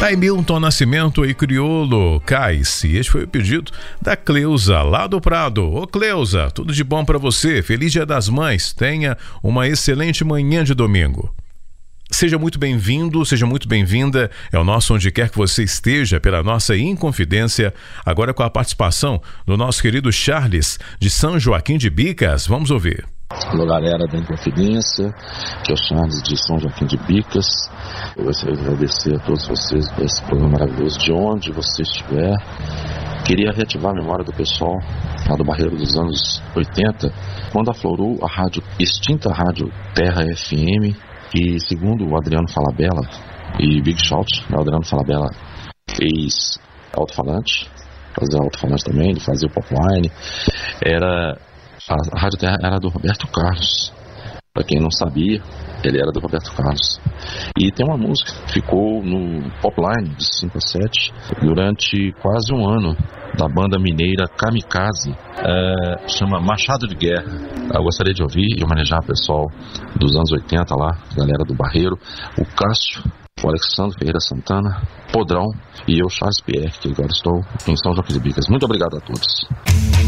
Tá Milton Nascimento e Criolo Cais. E este foi o pedido da Cleusa, lá do Prado. Ô Cleusa, tudo de bom pra você. Feliz Dia das Mães. Tenha uma excelente manhã de domingo. Seja muito bem-vindo, seja muito bem-vinda. É o nosso Onde Quer Que Você Esteja, pela nossa Inconfidência. Agora com a participação do nosso querido Charles, de São Joaquim de Bicas. Vamos ouvir. Alô, galera da Inconfidência, que é o Charles de São Joaquim de Bicas. Eu gostaria de agradecer a todos vocês por esse programa maravilhoso, de onde você estiver. Queria reativar a memória do pessoal lá do Barreiro dos anos 80, quando aflorou a extinta rádio Terra FM. E segundo o Adriano Falabella e Big Shout, o Adriano Falabella fez alto-falante, fazia alto-falante também, ele fazia o popline. A Rádio Terra era do Roberto Carlos. Para quem não sabia, ele era do Roberto Carlos. E tem uma música que ficou no popline de 5 a 7 durante quase um ano, da banda mineira Kamikaze, chama Machado de Guerra. Eu gostaria de ouvir e homenagear o pessoal dos anos 80 lá, a galera do Barreiro, o Cássio, o Alexandre Ferreira Santana, Podrão e eu, Charles Pierre, que agora estou em São Joaquim de Bicas. Muito obrigado a todos.